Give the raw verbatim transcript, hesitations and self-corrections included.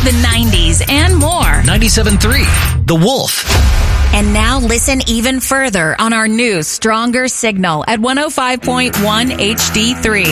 the nineties, and more. ninety-seven point three, The Wolf. And now listen even further on our new, stronger signal at one oh five point one H D three.